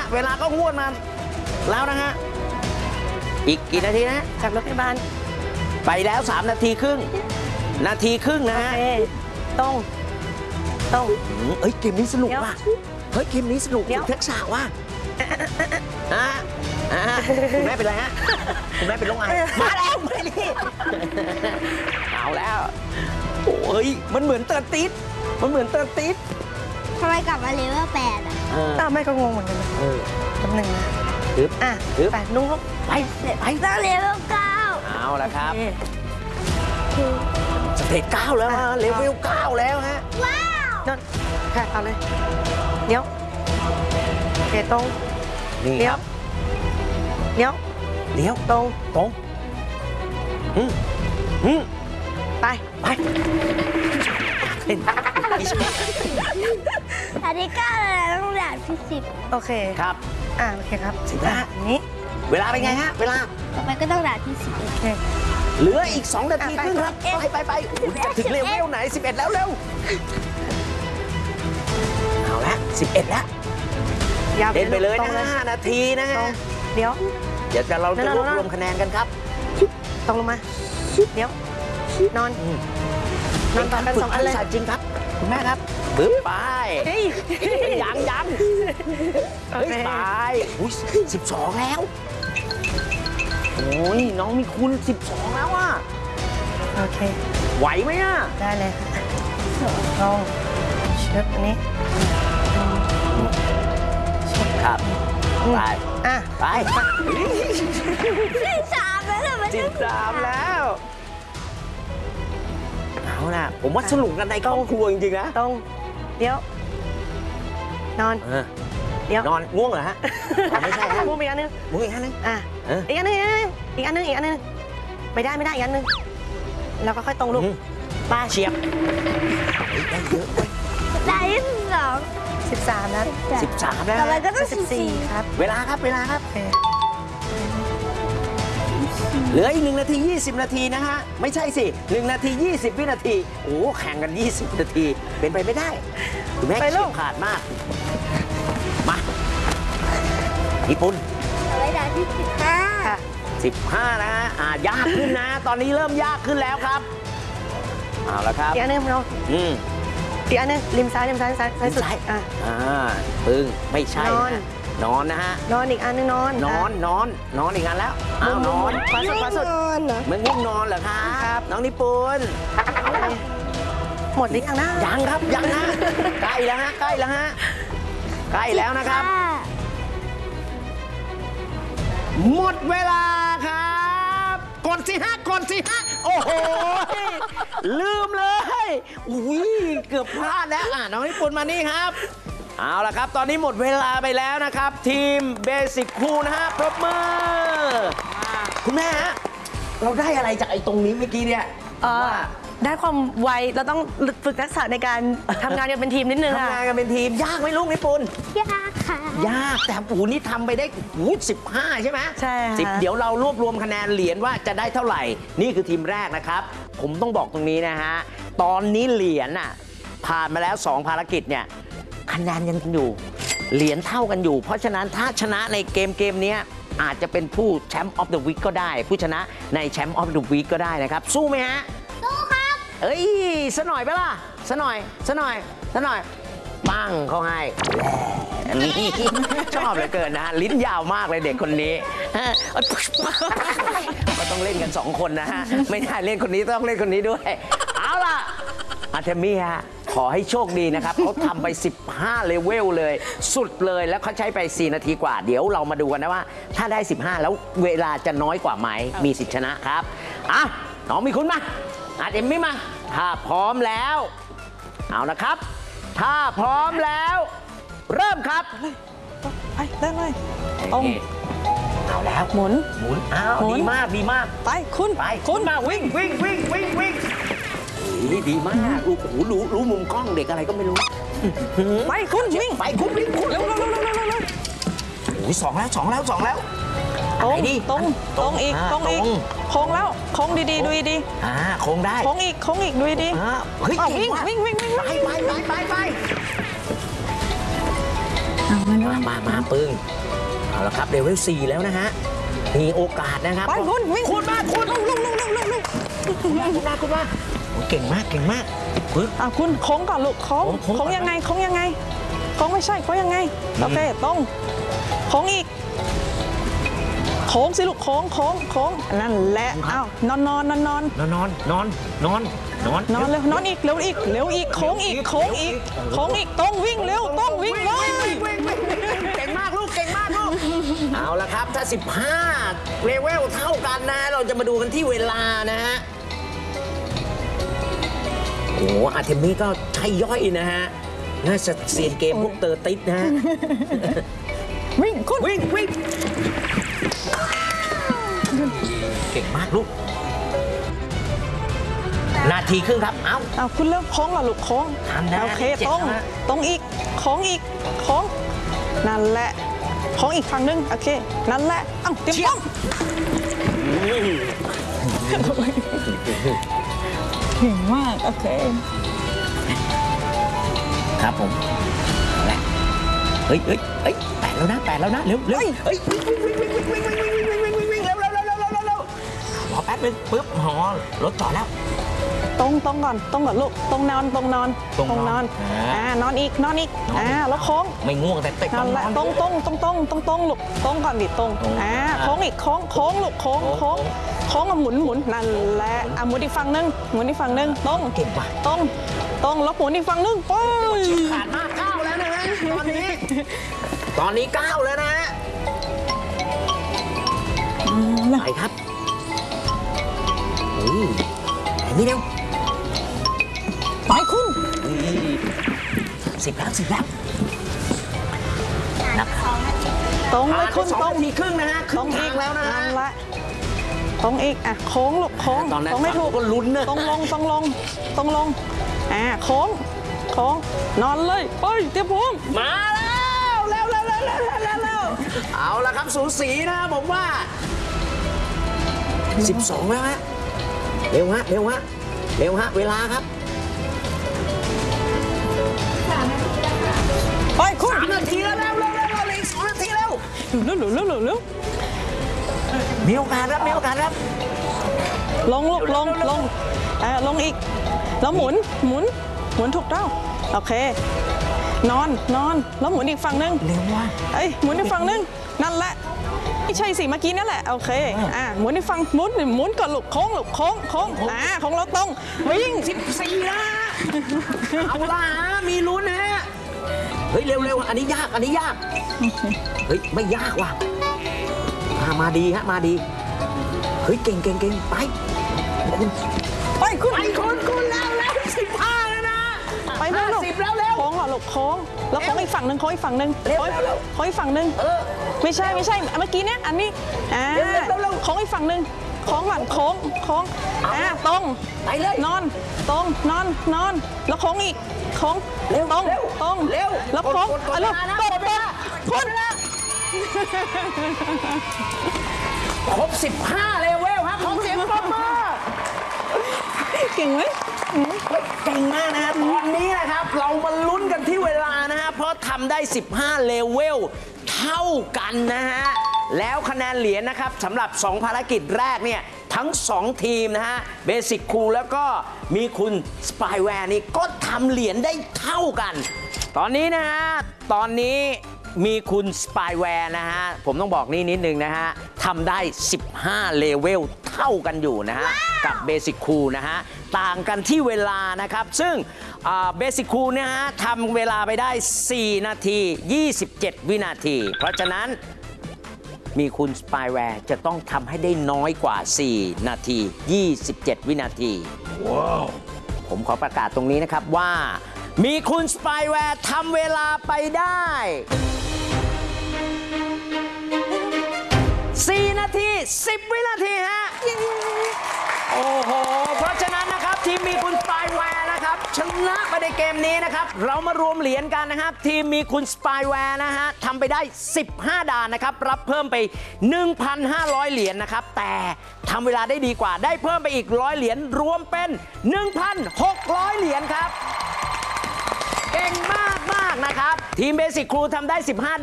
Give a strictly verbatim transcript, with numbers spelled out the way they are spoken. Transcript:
เวลาก็งวดมาแล้วนะฮะอีกกี่นาทีนะจากรถพยาบาลไปแล้วสามนาทีครึ่งนาทีครึ่งนะฮะตรงตรงเอ้ยเกมนี้สนุกว่ะเฮ้ยเกมนี้สนุกฝึกทักษะว่ะอ่ะอ่ะคุณแม่เป็นไรฮะคุณแม่เป็นโรคไอมาแล้วไม่รีบเอาแล้วโอ้ยมันเหมือนเตอร์ติดมันเหมือนเตอร์ติดทำไมกลับมาเลเวลแปดอ่ะอ้าวแม่ก็งงเหมือนกันนะแป๊บหนึ่งนะอึ๊บอ่ะอึ๊บไปนุ่งลูกไปไปต้องเลเวลเก้าเอาละครับสเตจเก้าแล้วเลเวลเก้าแล้วฮะว้าวนั่นแค่เอาเลยเดี๋ยวโอเคตรงนี่ครับเดี๋ยวเดี๋ยวตรงตรงอืมอืมไปไปเล่นอันที่เก้าแล้วต้องด่านที่สิบโอเคครับอ่าโอเคครับสิบห้านี้เวลาเป็นไงฮะเวลาต่อไปก็ต้องด่านที่สิบเอ็ดเหลืออีกสองนาทีครึ่งครับไปไปไปจะถึงเลเวลไหนสิบเอ็ดแล้วเร็วเอาละสิบเอ็ดแล้วเล่นไปเลยนะห้านาทีนะฮะเดี๋ยวเดี๋ยวเราจะรวบรวมคะแนนกันครับตรงลงมาเดี๋ยวนอนนอนต่อกันสองอันเลยจริงครับคุณแม่ครับบึ้ไปยังยังเฮ้ยไปอุ้ยสิบสองแล้วโอ้ยน้องมีคุณสิบสองแล้วอ่ะโอเคไหวไหมอ่ะได้เลยลองเช็ดอันนี้ครับไปอ่ะไปสิบสามแล้วมันสิบสามแล้วเอาล่ะผมว่าสนุกกันในครอบครัวจริงๆนะตรงเดี๋ยว นอนเดี๋ยวนอนง่วงเหรอฮะไม่ใช่ฮะง่วงอีกอันนึงง่วงอีกอันนึงอ่ะอีกอันนึงอีกอันนึงอีกอันนึงไม่ได้ไม่ได้อีกอันนึงแล้วก็ค่อยตรงลูกไปเฉียบได้เยอะเลยได้สิบสองสิบสามแล้วสิบสามแล้วต่อไปก็ต้องสิบสี่ครับเวลาครับเวลาครับเหลืออีกหนึ่งนาทียี่สิบนาทีนะฮะไม่ใช่สิหนึ่งนาทียี่สิบวินาทีโอ้แข่งกันยี่สิบนาทีเป็นไปไม่ได้คุณแม่เฉียบขาดมากมาญี่ปุ่นเอาไว้ด่านที่สิบห้าสิบห้านะฮะอ่ายากขึ้นนะตอนนี้เริ่มยากขึ้นแล้วครับเอาละครับอีกอันนึงเราอืมอีกอันนึงริมซ้ายริมซ้ายซ้ายซ้ายสุดอ่าอ่าพึ่งไม่ใช่นอนนะฮะนอนอีกอันนึงนอนนอนนอนนอนอีกอันแล้วอ้าวนอนขวาสุดขวาสุดเมื่อง่วงนอนเหรอครับน้องนิปุนหมดหรือยังนะยังครับยังนะใกล้แล้วฮะใกล้แล้วฮะใกล้แล้วนะครับหมดเวลาครับกดสิฮะกดสิฮะโอ้โหลืมเลยอุ้ยเกือบพลาดแล้วอ่ะน้องนิปุนมานี่ครับเอาละครับตอนนี้หมดเวลาไปแล้วนะครับทีมเบสิกครูนะฮะปรบมือคุณแม่ฮะเราได้อะไรจากไอ้ตรงนี้เมื่อกี้เนี่ยว่าได้ความไวเราต้องฝึกทักษะในการทำงานกันเป็นทีมนิดนึงทำงานกันเป็นทีมยากไหมลูกนิปุนยากค่ะยากแต่ปูนี่ทำไปได้หูสิบห้าใช่ไหมใช่สิบเดี๋ยวเรารวบรวมคะแนนเหรียญว่าจะได้เท่าไหร่นี่คือทีมแรกนะครับผมต้องบอกตรงนี้นะฮะตอนนี้เหรียญน่ะผ่านมาแล้วสองภารกิจเนี่ยคะแนนยังอยู่เหรียญเท่ากันอยู่เพราะฉะนั้นถ้าชนะในเกมเกมนี้อาจจะเป็นผู้แชมป์ออฟเดอะวีคก็ได้ผู้ชนะในแชมป์ออฟเดอะวีคก็ได้นะครับสู้ไหมฮะสู้ครับเอ้ยสหน่อยไปล่ะสหน่อยสหน่อยสหน่อยปังเขาให้นี่ชอบเหลือเกินนะลิ้นยาวมากเลยเด็กคนนี้ก็ต้องเล่นกันสองคนนะฮะไม่ได้เล่นคนนี้ต้องเล่นคนนี้ด้วยเอาล่ะอาเทมี่ฮะขอให้โชคดีนะครับเขาทำไปสิบห้าเลเวลเลยสุดเลยแล้วเขาใช้ไปสี่นาทีกว่าเดี๋ยวเรามาดูกันนะว่าถ้าได้สิบห้าแล้วเวลาจะน้อยกว่าไหมมีสิทธิชนะครับอ่ะน้องมีคุณมาอาเทมี่มาถ้าพร้อมแล้วเอานะครับถ้าพร้อมแล้วเริ่มครับไปเริ่มเลยตรงเอาแล้วหมุนหมุนอ้าวดีมากดีมากไปคุณไปคุณมาวิ่งวิ่งวิ่งวิ่งวิ่งนี่ดีมากโอ้โหรู้รู้มุมกล้องเด็กอะไรก็ไม่รู้ไปคุณวิ่งไปคุณวิ่งคุณเร็วเร็วเร็วเร็วเร็วเร็วโอ้ยสองแล้วสองแล้วสองแล้วตรงตรงตรงอีกตรงอีกโค้งแล้วโค้งดีๆดูดีอ่าโค้งได้โค้งอีกโค้งอีกดูดีเฮ้ยวิ่งวิ่งวิ่งวิ่งไปไปไปไปไปมามามาปึ้งเอาละครับเลเวลสี่แล้วนะฮะมีโอกาสนะครับไปคุณวิ่งคุณมาคุณลงลงลงลงลงลงคุณมาคุณมาคุณมาโอ้เก่งมากเก่งมากปึ๊บอ่ะคุณโค้งก่อนลูกโค้งโค้งโค้งโค้งยังไงโค้งยังไงโค้งไม่ใช่โค้งยังไงอืมโอเคตรงโค้งอีกโค้งสิลูกโค้งโค้งโค้งนั่นแหละอ้าวนอนนอนนอนนอนนอนนอนนอนนอนนอนนอนเร็วนอนอีกเร็วอีกเร็วอีกโค้งอีกโค้งอีกโค้งอีกตรงวิ่งเร็วตรงวิ่งเลยเก่งมากลูกเก่งมากลูกเอาละครับถ้าสิบห้าเลเวลเท่ากันนะเราจะมาดูกันที่เวลานะฮะโอ้อาร์เทมี่ก็ใช่ย่อยนะฮะน่าจะเซียนเกมพวกเตอร์ติสนะฮะวิ่งคุณวิ่งวิ่งเก่งมากลูก นาทีครึ่งครับ เอ้าอ้าวคุณเร็วโค้งเหรอลูกโค้งทันนะโอเคเจ็ดตรงนะตรงอีกโค้งอีกโค้งนั่นแหละโค้งอีกฝั่งหนึงโอเคนั่นแหละเอ้าเตรียมต้องเก่งมากโอเคครับผมเอาละเฮ้ยเฮ้ยเฮ้ยแปดแล้วนะแปดแล้วนะ เร็วเร็วเฮ้ยวิ่งวิ่งวิ่งวิ่งวิ่งวิ่งวิ่งวิ่งวิ่งวิ่งวิ่งวิ่งเร็วเร็วเร็วเร็วเร็วเร็วเร็วรอแป๊บนึงปึ๊บหอรถจอดแล้วตรงตรงก่อนตรงก่อนลูกตรงนอนตรงนอนตรงนอนอ่าอ่านอนอีกนอนอีกนอนอีกอ่าแล้วโค้งไม่ง่วงแต่เตะนั่นแหละตรงตรงตรงตรงตรงตรงลูกตรงก่อนดิตรงตรงอ่าอ่าโค้งอีกโค้งโค้งลูกโค้งโค้โค้งงโค้งอ่ะหมุนหมุนนั่นแหละอ่ะหมุนอีกฝั่งหนึงหมุนอีกฝั่งหนึงตรงเก่งว่ะตรงตรงแล้วหมุนอีกฝั่งหนึงไปขาดมากเก้าแล้วนะฮะตอนนี้ ตอนนี้เก้าแล้วนะฮะไปครับเฮ้ยไอ้นี่เร็วไปคุณสิบแล้วสิบแล้วนับตรงเลยผ่านไปคุณสองตรงนาทีครึ่งนะฮะคตรึ่รง งทาอีงกแล้วนะฮะนั่นแหละตรงอีกอ่ะโค้งลูกโค้งตอนนั้นตรงไม่ถูกก็ลุ้นนะตรงลงตรงลงตรงลงอ่าโค้งโค้งนอนเลยไปเตรียมพร้อมมาแล้วเร็วเร็วเร็วเร็วเร็วเร็วเร็วเอาละครับสูสีนะผมว่าสิบสองแล้วฮะเร็วฮะเร็วฮะเร็วฮะเวลาครับไปคุณสามนาทีแล้วเร็วเร็วเร็วเร็วอีกสองนาทีแล้วเร็วเร็วเร็วเร็วเร็วมีโอกาสครับมีโอกาสครับลงลูกลงลงเออลงอีก แล้วหมุนหมุนหมุนถูกต้องโอเค นอนนอนแล้วหมุนอีกฝั่งหนึงเร็วว่ะเอ้ยหมุนอีกฝั่งหนึงนั่นแหละไม่ใช่สิเมื่อกี้นั่นแหละโอเคอ่าหมุนอีกฝั่งหมุนหมุนก่อนลูกโค้งลูกโค้งโค้งอ่าของเราตรงวิ่งสิบสี่ละเอาละฮะมีลุ้นฮะเฮ้ยเร็วเร็วอันนี้ยากอันนี้ยากเฮ้ยไม่ยากว่ะมามาดีฮะมาดีเฮ้ยเก่งเก่งเก่งไปคุณไปคุณไปคุณคุณแล้วแล้วสิบห้าแล้วนะไปเร็วลูกสิบแล้วเร็วโค้งเหรอลูกโค้งแล้วโค้งอีกฝั่งหนึ่งโค้งอีกฝั่งหนึ่งเร็วโค้งเร็วเร็วโค้งอีกฝั่งหนึ่งเออไม่ใช่ไม่ใช่เมื่อกี้เนี่ยอันนี้อ่าเร็วเร็วเร็วเร็วโค้งอีกฝั่งหนึ่งโค้งก่อนโค้งโค้งอ่าตรงไปเลยนอนตรงนอนนอนแล้วโค้งอีกโค้งเร็วตรงเร็วตรงเร็วแล้วโค้งกดกดเอาลูกเวลานะตรงกดเวลาคุณครบสิบห้าเลเวลครับขอเสียงปรบมือเก่งไหมเก่งมากนะฮะตอนนี้นะครับ เรามาลุ้นกันที่เวลานะฮะเพราะทำได้ สิบห้า เลเวลเท่ากันนะฮะ แล้วคะแนนเหรียญนะครับสำหรับ สอง ภารกิจแรกเนี่ย ทั้ง สอง ทีมนะฮะเบสิกคูลแล้วก็มีคุณสปายแวร์นี่ก็ทำเหรียญได้เท่ากัน ตอนนี้นะฮะ ตอนนี้มีคุณสปายแวร์นะฮะ ผมต้องบอกนี่นิดนึงนะฮะทำได้ สิบห้า เลเวลเท่ากันอยู่นะฮะ กับเบสิกคูลนะฮะ ต่างกันที่เวลานะครับ ซึ่งเบสิกคูลเนี่ยฮะทำเวลาไปได้ สี่ นาที ยี่สิบเจ็ด วินาที เพราะฉะนั้นมีคุณสปายแวร์จะต้องทำให้ได้น้อยกว่า สี่ นาที ยี่สิบเจ็ด วินาที ว้าว ผมขอประกาศตรงนี้นะครับว่า มีคุณสปายแวร์ทำเวลาไปได้ สี่ นาที สิบ วินาทีฮะ โอ้โห เพราะฉะนั้นนะครับทีมมีคุณสปายแวร์นะครับชนะไปในเกมนี้นะครับ เรามารวมเหรียญกันนะครับ ทีมมีคุณสปายแวร์นะฮะทำไปได้ สิบห้า ด่านนะครับ รับเพิ่มไป หนึ่งพันห้าร้อย เหรียญนะครับ แต่ทำเวลาได้ดีกว่าได้เพิ่มไปอีกร้อยเหรียญรวมเป็น หนึ่งพันหกร้อย เหรียญครับ เก่งมากมากๆนะครับ ทีมเบสิกครูทำได้ สิบห้า